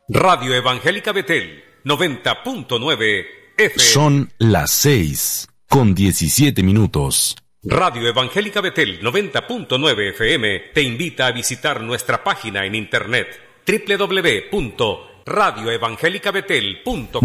Radio Evangélica Betel, 90.9 FM. Son las 6:17. Radio Evangélica Betel, 90.9 FM, te invita a visitar nuestra página en internet www.radioevangelicabetel.com.